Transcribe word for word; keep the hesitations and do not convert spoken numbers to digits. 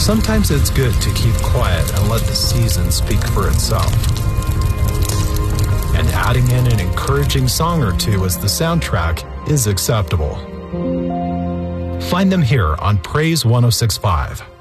Sometimes it's good to keep quiet and let the season speak for itself. And adding in an encouraging song or two as the soundtrack is acceptable. Find them here on Praise one oh six point five.